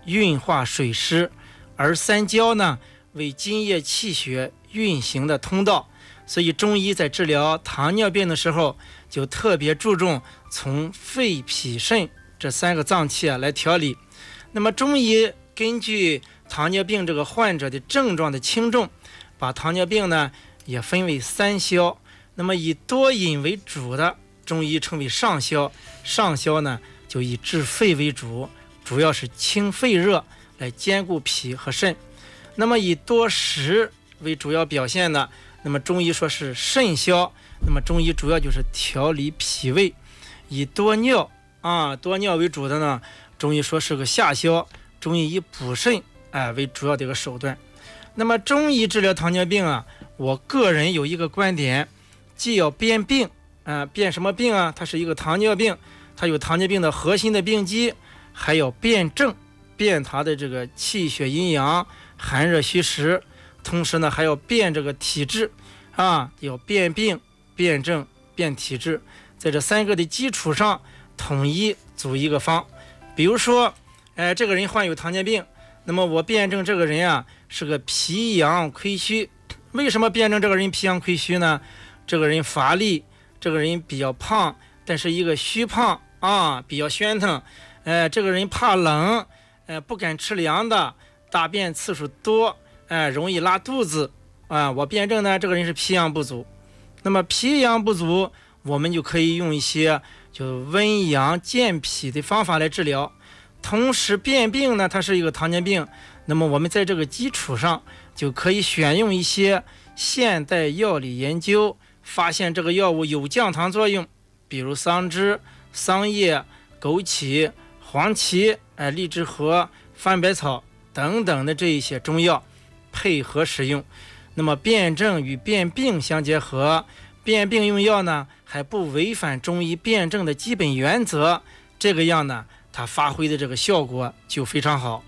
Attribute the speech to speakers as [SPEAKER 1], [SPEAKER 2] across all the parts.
[SPEAKER 1] 运化水湿，而三焦呢为津液气血运行的通道。所以中医在治疗糖尿病的时候，就特别注重从肺、脾、肾这3个脏器来调理。那么中医根据糖尿病这个患者的症状的轻重，把糖尿病呢也分为3消。那么以多饮为主的，中医称为上消。上消呢就以治肺为主，主要是清肺热，来兼顾脾和肾。那么以多食为主要表现的，那么中医说是肾消。那么中医主要就是调理脾胃。以多尿为主的呢，中医说是个下消。中医以补肾为主要的一个手段。那么中医治疗糖尿病啊，我个人有一个观点，既要辨病辨什么病啊？它是一个糖尿病，它有糖尿病的核心的病机，还有辨证，辨它的这个气血阴阳、寒热虚实，同时呢还要辨这个体质要辨病、辨证、辨体质，在这3个的基础上统一组一个方。比如说这个人患有糖尿病，那么我辨证这个人啊是个脾阳亏虚。为什么辨证这个人脾阳亏虚呢？这个人乏力，这个人比较胖，但是一个虚胖比较喧腾。这个人怕冷，不敢吃凉的，大便次数多，容易拉肚子我辨证呢这个人是脾阳不足。那么脾阳不足，我们就可以用一些就温阳健脾的方法来治疗。同时辨病呢它是一个糖尿病，那么我们在这个基础上就可以选用一些现代药理研究，发现这个药物有降糖作用，比如桑枝、桑叶、枸杞、黄芪、荔枝核、番百草等等的这一些中药配合使用。那么辨证与辨病相结合，辨病用药呢还不违反中医辨证的基本原则，这个样呢它发挥的这个效果就非常好。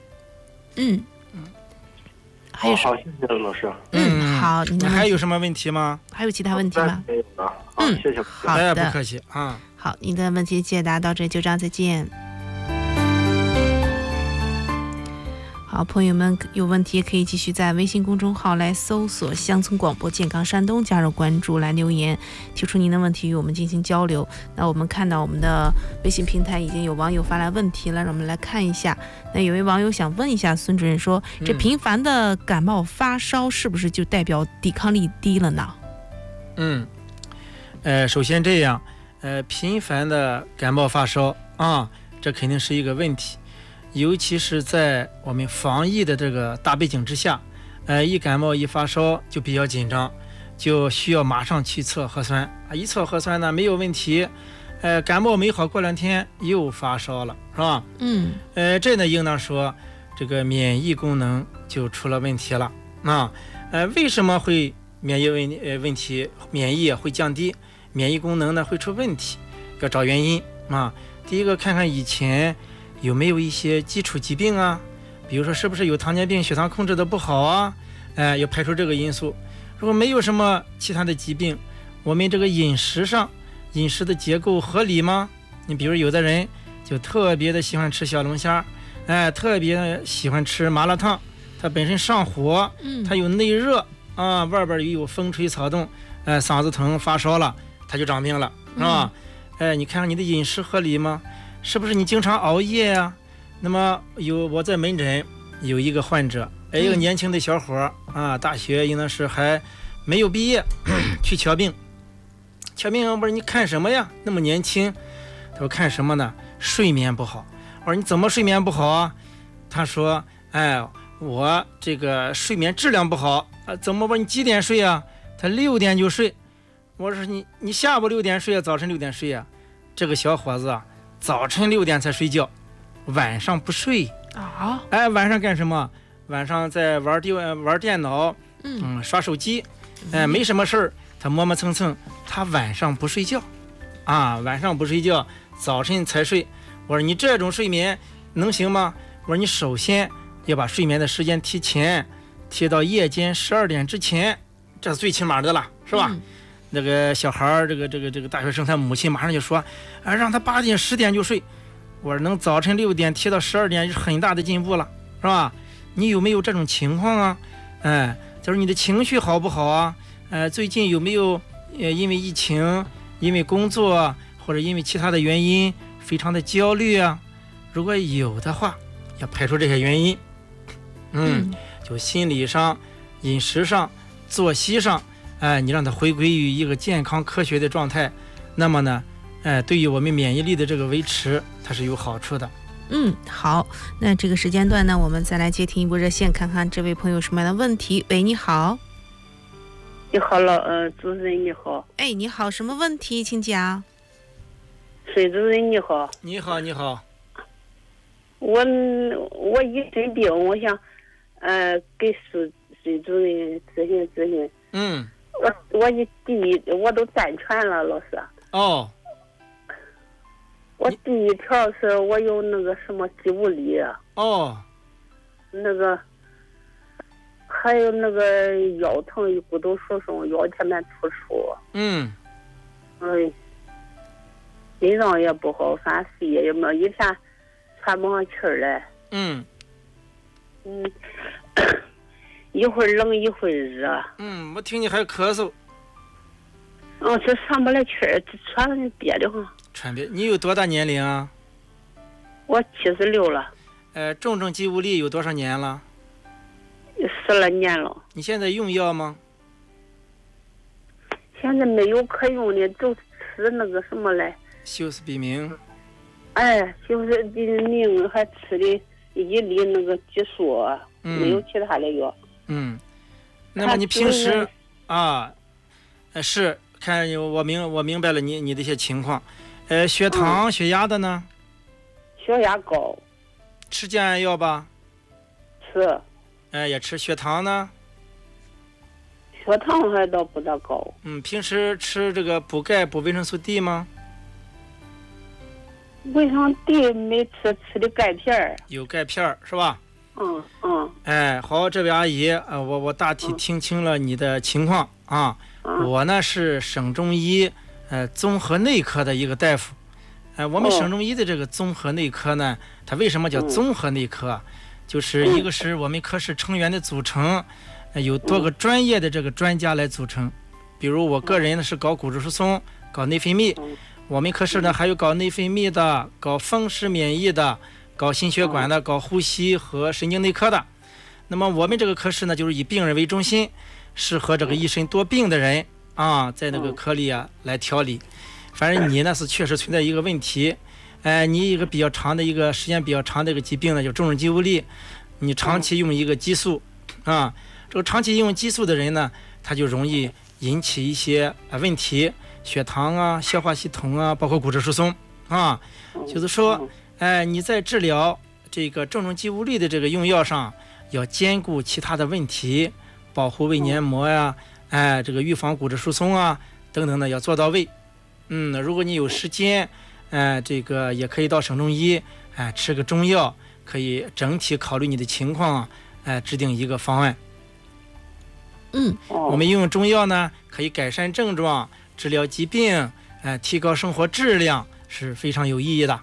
[SPEAKER 2] 还有
[SPEAKER 3] 好，谢谢老师。
[SPEAKER 2] 好，
[SPEAKER 1] 你还有什么问题吗？
[SPEAKER 2] 还有其他问题吗？
[SPEAKER 3] 没有了。谢谢。
[SPEAKER 2] 好的，
[SPEAKER 1] 不客气啊。
[SPEAKER 2] 好，您的问题解答到这，就这样，再见。好，朋友们有问题可以继续在微信公众号来搜索乡村广播健康山东，加入关注来留言，提出您的问题与我们进行交流。那我们看到我们的微信平台已经有网友发来问题了，让我们来看一下。那有位网友想问一下孙主任说，这频繁的感冒发烧是不是就代表抵抗力低了呢？
[SPEAKER 1] 首先这样，频繁的感冒发烧这肯定是一个问题。尤其是在我们防疫的这个大背景之下，一感冒一发烧就比较紧张，就需要马上去测核酸一测核酸呢没有问题，感冒没好，过2天又发烧了，是吧？这呢应当说这个免疫功能就出了问题了为什么会免疫问题，免疫会降低，免疫功能呢会出问题？要找原因第一个看看以前有没有一些基础疾病比如说是不是有糖尿病，血糖控制的不好要排除这个因素。如果没有什么其他的疾病，我们这个饮食的结构合理吗？你比如有的人就特别的喜欢吃小龙虾，特别喜欢吃麻辣烫，它本身上火，它有内热外边又有风吹草动，嗓子疼发烧了，它就长病了，是吧？你看看你的饮食合理吗？是不是你经常熬夜那么我在门诊有一个患者，一个年轻的小伙大学应当是还没有毕业去瞧病，我说你看什么呀？那么年轻。他说看什么呢？睡眠不好。我说你怎么睡眠不好他说我这个睡眠质量不好怎么？我说你几点睡他6点就睡。我说你下午6点睡早晨6点睡这个小伙子早晨6点才睡觉，晚上不睡晚上干什么？晚上在玩电脑刷手机没什么事儿，他磨磨蹭蹭，他晚上不睡觉晚上不睡觉，早晨才睡。我说你这种睡眠能行吗？我说你首先要把睡眠的时间提到夜间12点之前，这是最起码的了，是吧？那个小孩这个大学生他母亲马上就说让他8点10点就睡。 我能早晨6点提到12点，是很大的进步了，是吧？你有没有这种情况啊？就是你的情绪好不好啊？最近有没有因为疫情、因为工作或者因为其他的原因非常的焦虑啊？如果有的话，要排除这些原因。就心理上、饮食上、作息上，你让它回归于一个健康科学的状态，那么呢，对于我们免疫力的这个维持，它是有好处的。
[SPEAKER 2] 好，那这个时间段呢，我们再来接听一波热线，看看这位朋友有什么样的问题。喂，你好。
[SPEAKER 4] 你好，主持人你好。
[SPEAKER 2] 你好，什么问题请讲。
[SPEAKER 4] 孙主任你好。
[SPEAKER 1] 你好，你好。
[SPEAKER 4] 我一身病，我想给孙主任咨询。我我都占全了，老师。
[SPEAKER 1] 哦。
[SPEAKER 4] 我第一条是我有那个什么肌无力。
[SPEAKER 1] 哦。
[SPEAKER 4] 那个还有那个腰疼，一股都说声腰前面突出。心脏也不好，反正肺也没一天喘不上气儿来。一会儿冷一会儿热。
[SPEAKER 1] 我听你还咳嗽。
[SPEAKER 4] 这上不来气儿，喘的憋得慌。
[SPEAKER 1] 喘憋，你有多大年龄啊？
[SPEAKER 4] 我76了。
[SPEAKER 1] 重肌无力有多少年了
[SPEAKER 4] ？12年了。
[SPEAKER 1] 你现在用药吗？
[SPEAKER 4] 现在没有可用的，就吃那个什么来。
[SPEAKER 1] 休斯比明。
[SPEAKER 4] 休斯比明还吃的1粒那个激素，没有其他的药。
[SPEAKER 1] 那么你平时是看我明白了你的一些情况。血糖、血压的呢？
[SPEAKER 4] 血压高。
[SPEAKER 1] 吃降压药吧？
[SPEAKER 4] 吃。
[SPEAKER 1] 也吃。血糖呢？
[SPEAKER 4] 血糖还倒不大高。
[SPEAKER 1] 平时吃这个补钙、补维生素 D 吗？
[SPEAKER 4] 维生素 D 没吃，吃的钙片。
[SPEAKER 1] 有钙片是吧？好，这位阿姨，我大体听清了你的情况啊。我呢是省中医综合内科的一个大夫。我们省中医的这个综合内科呢，它为什么叫综合内科？就是一个是我们科室成员的组成，有多个专业的这个专家来组成。比如我个人呢是搞骨质疏松、搞内分泌，我们科室呢还有搞内分泌的、搞风湿免疫的、搞心血管的、搞呼吸和神经内科的。那么我们这个科室呢，就是以病人为中心，适合这个一身多病的人在那个科里来调理。反正你呢是确实存在一个问题，你一个比较长的一个时间比较长的一个疾病呢，就重肌无力，你长期用一个激素这个长期用激素的人呢，他就容易引起一些问题，血糖消化系统包括骨质疏松就是说你在治疗这个重肌无力的这个用药上，要兼顾其他的问题，保护胃黏膜这个预防骨质疏松等等的要做到位。如果你有时间，这个也可以到省中医，吃个中药，可以整体考虑你的情况，制定一个方案。我们用中药呢，可以改善症状，治疗疾病，提高生活质量，是非常有意义的。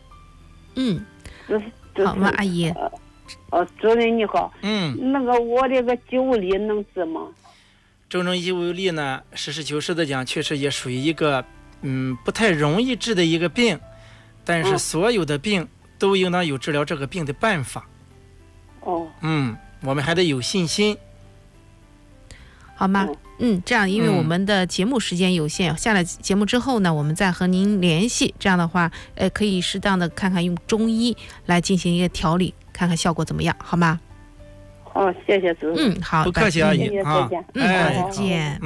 [SPEAKER 2] 好吗，阿姨？
[SPEAKER 4] 主任你好。那个我这个肌无力能治吗？
[SPEAKER 1] 重肌无力呢，实事求是的讲，确实也属于一个不太容易治的一个病，但是所有的病都应当有治疗这个病的办法。我们还得有信心，
[SPEAKER 2] 好吗？这样，因为我们的节目时间有限，下了节目之后呢，我们再和您联系。这样的话，可以适当的看看用中医来进行一个调理，看看效果怎么样，好吗？
[SPEAKER 4] 好，谢谢主任。
[SPEAKER 2] 好，
[SPEAKER 1] 不客气，阿姨
[SPEAKER 4] 再见。
[SPEAKER 2] 再见。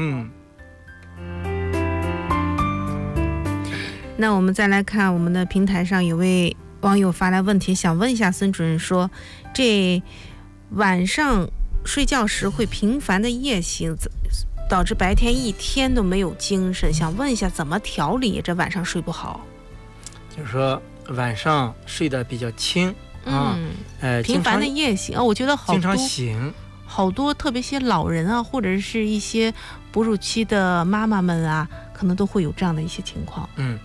[SPEAKER 2] 那我们再来看我们的平台上有位网友发来问题，想问一下孙主任说，这晚上睡觉时会频繁的夜醒，导致白天一天都没有精神，想问一下怎么调理这晚上睡不好？
[SPEAKER 1] 就是说晚上睡得比较轻
[SPEAKER 2] 频繁的夜醒我觉得好多
[SPEAKER 1] 经常醒，
[SPEAKER 2] 好多特别些老人或者是一些哺乳期的妈妈们可能都会有这样的一些情况。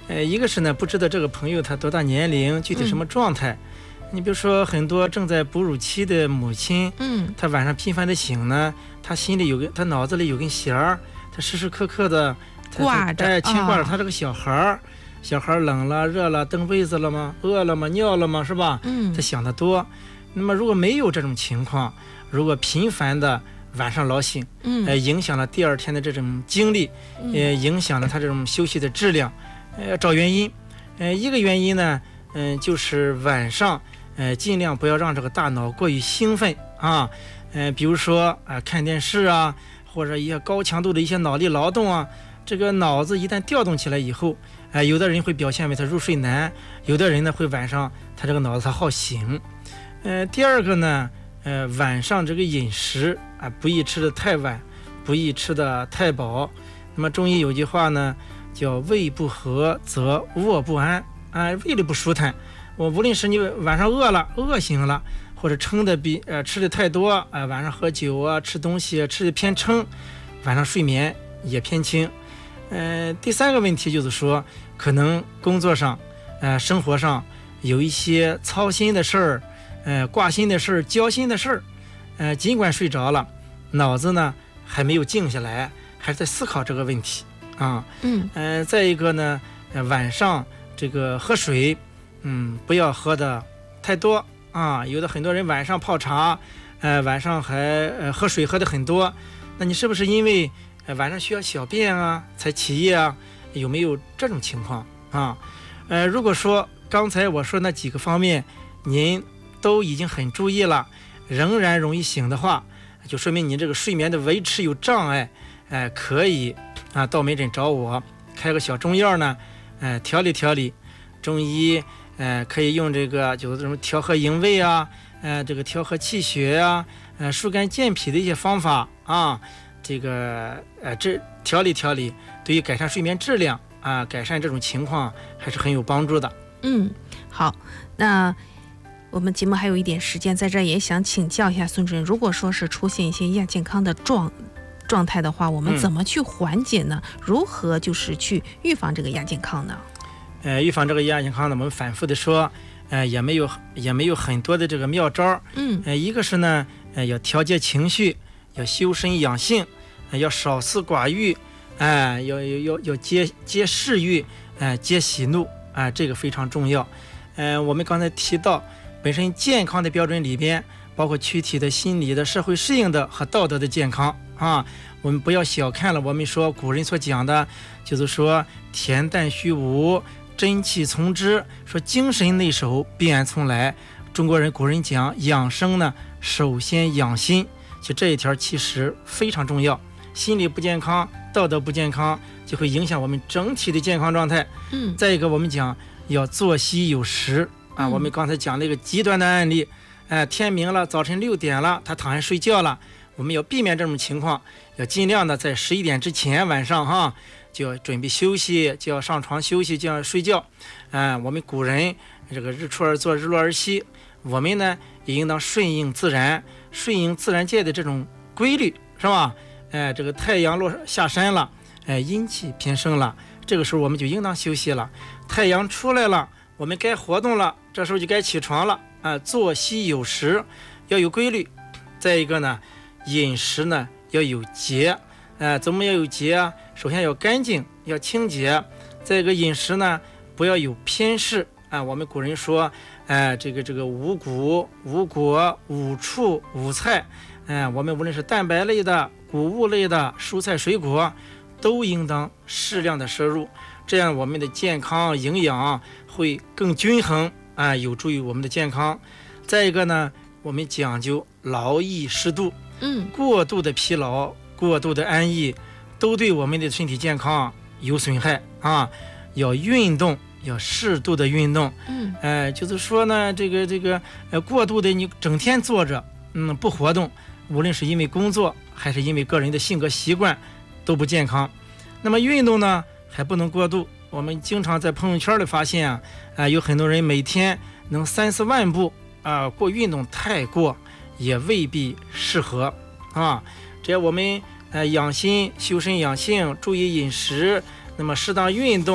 [SPEAKER 1] 一个是呢，不知道这个朋友他多大年龄，具体什么状态。你比如说很多正在哺乳期的母亲，她晚上频繁的醒呢，她心里她脑子里有根弦儿，她时时刻刻的
[SPEAKER 2] 挂着，
[SPEAKER 1] 牵挂着她这个小孩儿。小孩冷了热了蹬被子了吗？饿了吗？尿了吗？是吧？他想得多。那么如果没有这种情况，如果频繁的晚上老醒，影响了第二天的这种精力，影响了他这种休息的质量，找原因。一个原因呢，就是晚上尽量不要让这个大脑过于兴奋啊，比如说看电视啊，或者一些高强度的一些脑力劳动啊，这个脑子一旦调动起来以后，有的人会表现为他入睡难，有的人呢会晚上他这个脑子他好醒。第二个呢，晚上这个饮食不宜吃的太晚，不宜吃的太饱。那么中医有句话呢，叫胃不和则卧不安，胃里不舒坦。我无论是你晚上饿醒了，或者撑的吃的太多，晚上喝酒啊，吃东西吃的偏撑，晚上睡眠也偏轻。第三个问题就是说，可能工作上生活上有一些操心的事儿，挂心的事儿，焦心的事儿，尽管睡着了，脑子呢还没有静下来，还是在思考这个问题啊。再一个呢，晚上这个喝水，不要喝的太多啊。有的很多人晚上泡茶，晚上还喝水喝的很多，那你是不是因为晚上需要小便啊才起夜啊？有没有这种情况啊？如果说刚才我说那几个方面您都已经很注意了，仍然容易醒的话，就说明你这个睡眠的维持有障碍，可以到门诊找我开个小中药呢，调理调理。中医可以用这个就是什么调和营卫啊，这个调和气血啊，疏肝健脾的一些方法啊，这个这调理调理，对于改善睡眠质量改善这种情况还是很有帮助的。
[SPEAKER 2] 好，那我们节目还有一点时间，在这儿也想请教一下孙主任，如果说是出现一些亚健康的状态的话，我们怎么去缓解呢？如何就是去预防这个亚健康呢？
[SPEAKER 1] 预防这个亚健康呢，我们反复的说，也没有很多的这个妙招。一个是呢，要调节情绪，要修身养性，要少思寡欲，要接事欲，接喜怒，这个非常重要。我们刚才提到，本身健康的标准里边，包括躯体的、心理的、社会适应的和道德的健康啊。我们不要小看了我们说古人所讲的，就是说恬淡虚无，真气从之，说精神内守，必然从来。中国人古人讲养生呢，首先养心，就这一条其实非常重要。心理不健康，道德不健康，就会影响我们整体的健康状态。再一个我们讲要作息有时我们刚才讲那个极端的案例，天明了，早晨6点了，他躺下睡觉了，我们要避免这种情况，要尽量的在11点之前晚上就要准备休息，就要上床休息，就要睡觉。我们古人这个日出而作，日落而息，我们呢也应当顺应自然，顺应自然界的这种规律，是吧？这个太阳下山了，阴气偏盛了，这个时候我们就应当休息了。太阳出来了，我们该活动了，这时候就该起床了。作息有时，要有规律。再一个呢，饮食呢要有节。怎么要有节啊？首先要干净，要清洁。再一个饮食呢，不要有偏嗜。我们古人说，这个五谷、五果、五畜、五菜，我们无论是蛋白类的、谷物类的、蔬菜水果，都应当适量的摄入，这样我们的健康营养会更均衡，有助于我们的健康。再一个呢，我们讲究劳逸适度，过度的疲劳、过度的安逸，都对我们的身体健康有损害要运动，要适度的运动。就是说呢，这个过度的你整天坐着，不活动，无论是因为工作还是因为个人的性格习惯，都不健康。那么运动呢，还不能过度。我们经常在朋友圈里发现有很多人每天能3-4万步过运动太过也未必适合只要我们养心修身养性，注意饮食，那么适当运动，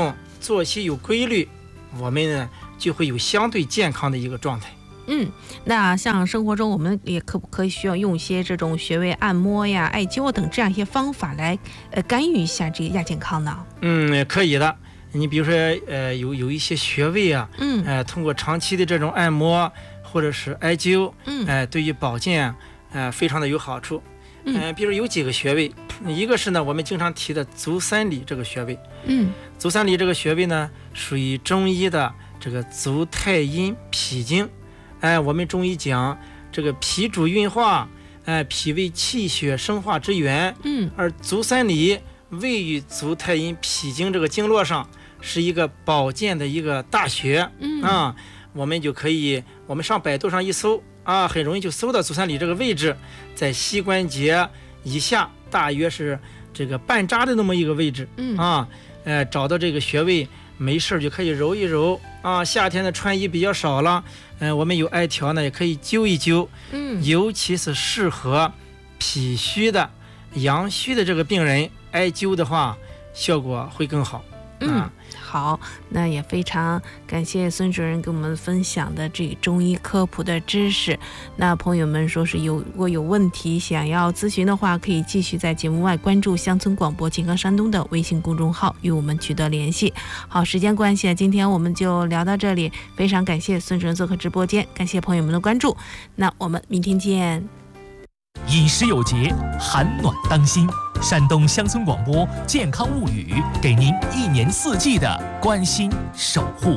[SPEAKER 1] 作息有规律，我们呢就会有相对健康的一个状态。
[SPEAKER 2] 那像生活中我们也可不可以需要用一些这种穴位按摩呀、艾灸等这样一些方法来干预一下这个亚健康呢？
[SPEAKER 1] 可以的。你比如说有一些穴位啊，通过长期的这种按摩或者是艾灸，对于保健非常的有好处。比如有几个穴位，一个是呢我们经常提的足三里这个穴位。足三里这个穴位呢属于中医的这个足太阴脾经。我们中医讲这个脾主运化，脾为气血生化之源，而足三里位于足太阴脾经这个经络上，是一个保健的一个大穴。我们就可以，我们上百度上一搜很容易就搜到足三里这个位置，在膝关节以下，大约是这个半扎的那么一个位置。找到这个穴位，没事就可以揉一揉。夏天的穿衣比较少了，我们有艾条呢，也可以灸一灸。尤其是适合脾虚的、阳虚的这个病人，艾灸的话，效果会更好。
[SPEAKER 2] 好，那也非常感谢孙主任给我们分享的这个中医科普的知识。那朋友们说是如果有问题想要咨询的话，可以继续在节目外关注乡村广播健康山东的微信公众号与我们取得联系。好，时间关系，今天我们就聊到这里，非常感谢孙主任做客直播间，感谢朋友们的关注，那我们明天见。
[SPEAKER 5] 饮食有节，寒暖当心。山东乡村广播健康物语，给您一年四季的关心守护。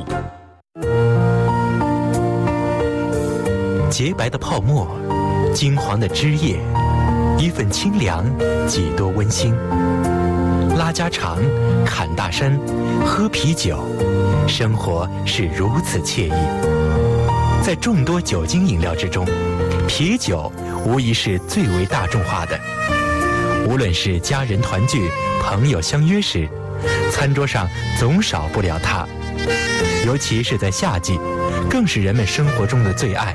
[SPEAKER 6] 洁白的泡沫，金黄的汁液，一份清凉，几多温馨。拉家常，侃大山，喝啤酒，生活是如此惬意。在众多酒精饮料之中，啤酒无疑是最为大众化的。无论是家人团聚、朋友相约时，餐桌上总少不了它。尤其是在夏季，更是人们生活中的最爱。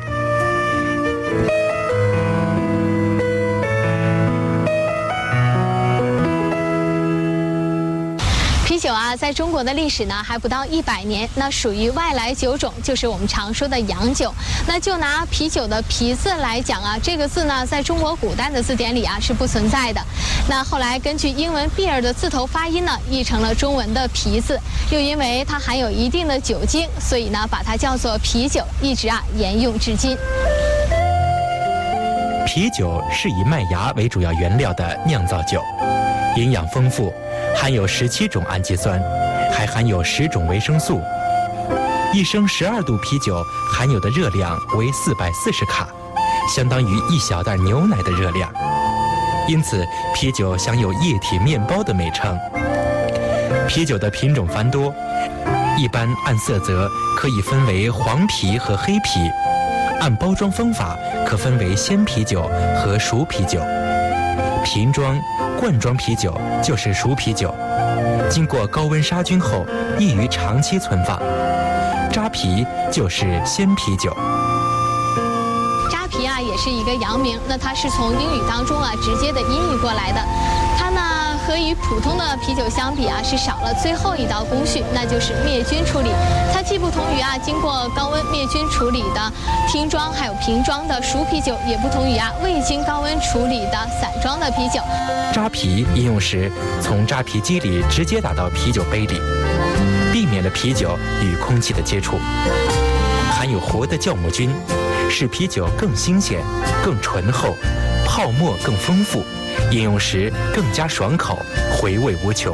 [SPEAKER 7] 啤酒啊，在中国的历史呢还不到100年，那属于外来酒种，就是我们常说的洋酒。那就拿啤酒的啤字来讲啊，这个字呢在中国古代的字典里啊是不存在的。那后来根据英文 beer 的字头发音呢，译成了中文的啤字，又因为它含有一定的酒精，所以呢把它叫做啤酒，一直啊沿用至今。
[SPEAKER 6] 啤酒是以麦芽为主要原料的酿造酒，营养丰富，含有17种氨基酸，还含有10种维生素。一升12度啤酒含有的热量为440卡，相当于一小袋牛奶的热量。因此，啤酒享有液体面包的美称。啤酒的品种繁多，一般按色泽可以分为黄啤和黑啤，按包装方法可分为鲜啤酒和熟啤酒。瓶装、罐装啤酒就是熟啤酒，经过高温杀菌后易于长期存放。扎啤就是鲜啤酒。
[SPEAKER 7] 扎啤啊也是一个洋名，那它是从英语当中啊直接的音译过来的。它呢和与普通的啤酒相比啊是少了最后一道工序，那就是灭菌处理。它既不同于啊经过高温灭菌处理的听装还有瓶装的熟啤酒，也不同于啊未经高温处理的散装的啤酒。
[SPEAKER 6] 扎啤饮用时，从扎啤机里直接打到啤酒杯里，避免了啤酒与空气的接触。含有活的酵母菌，使啤酒更新鲜、更醇厚，泡沫更丰富，饮用时更加爽口，回味无穷。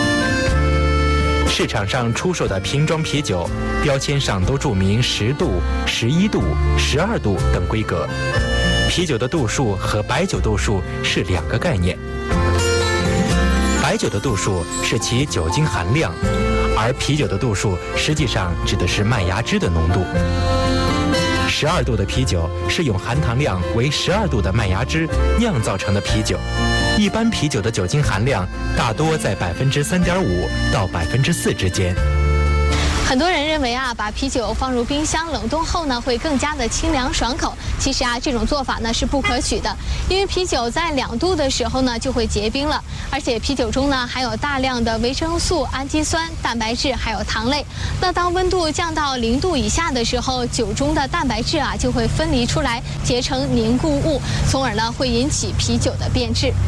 [SPEAKER 6] 市场上出售的瓶装啤酒，标签上都注明10度、11度、12度等规格。啤酒的度数和白酒度数是2个概念。白酒的度数是其酒精含量，而啤酒的度数实际上指的是麦芽汁的浓度。12度的啤酒是用含糖量为12度的麦芽汁酿造成的啤酒。一般啤酒的酒精含量大多在3.5%到4%之间。
[SPEAKER 7] 很多人认为啊，把啤酒放入冰箱冷冻后呢，会更加的清凉爽口。其实啊，这种做法呢是不可取的，因为啤酒在2度的时候呢就会结冰了，而且啤酒中呢含有大量的维生素、氨基酸、蛋白质还有糖类。那当温度降到0度以下的时候，酒中的蛋白质啊就会分离出来，结成凝固物，从而呢会引起啤酒的变质。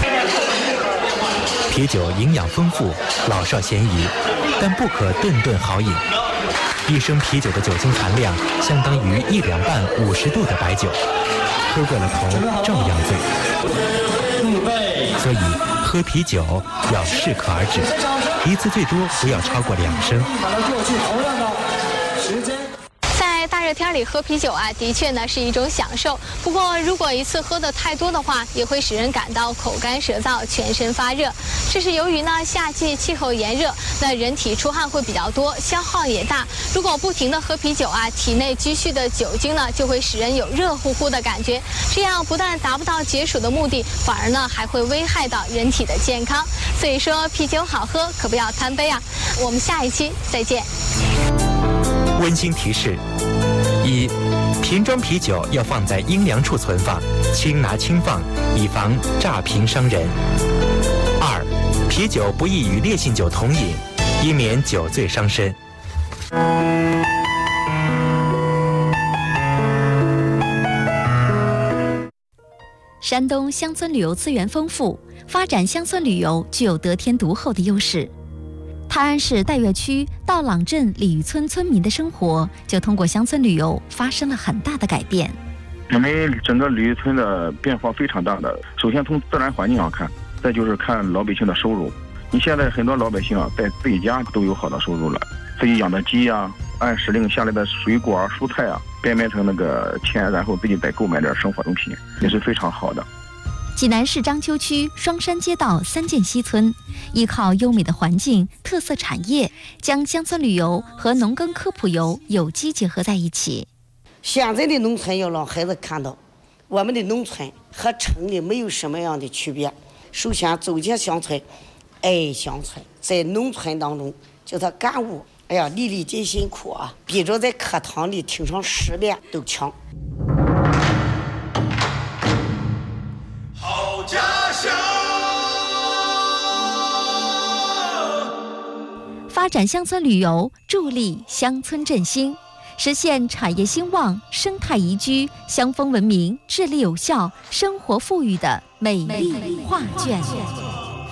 [SPEAKER 6] 啤酒营养丰富，老少咸宜，但不可顿顿好饮。1升啤酒的酒精含量相当于1两半50度的白酒，喝过了头照样醉。所以喝啤酒要适可而止，一次最多不要超过2升。
[SPEAKER 7] 在大热天里喝啤酒啊，的确呢是一种享受。不过，如果一次喝的太多的话，也会使人感到口干舌燥、全身发热。这是由于呢夏季气候炎热，那人体出汗会比较多，消耗也大。如果不停的喝啤酒啊，体内积蓄的酒精呢就会使人有热乎乎的感觉，这样不但达不到解暑的目的，反而呢还会危害到人体的健康。所以说，啤酒好喝，可不要贪杯啊！我们下一期再见。
[SPEAKER 6] 温馨提示：1. 瓶装啤酒要放在阴凉处存放，轻拿轻放，以防炸瓶伤人。2. 啤酒不宜与烈性酒同饮，以免酒醉伤身。
[SPEAKER 8] 山东乡村旅游资源丰富，发展乡村旅游具有得天独厚的优势。泰安市岱岳区道朗镇鲤鱼村村民的生活就通过乡村旅游发生了很大的改变。
[SPEAKER 9] 因为整个鲤鱼村的变化非常大的，首先从自然环境上看，再就是看老百姓的收入。你现在很多老百姓啊，在自己家都有好的收入了，自己养的鸡啊，按时令下来的水果啊、蔬菜啊，变成那个钱，然后自己再购买点生活用品，也是非常好的。
[SPEAKER 8] 济南市章丘区双山街道三涧西村，依靠优美的环境、特色产业，将乡村旅游和农耕科普游有机结合在一起。
[SPEAKER 10] 现在的农村要让孩子看到，我们的农村和城里没有什么样的区别。首先走进乡村，爱乡村，在农村当中叫他感悟，哎呀，粒粒皆辛苦啊，比着在课堂里听上10遍都强。
[SPEAKER 11] 好家乡，
[SPEAKER 8] 发展乡村旅游，助力乡村振兴，实现产业兴旺、生态宜居、乡风文明、治理有效、生活富裕的美丽画卷。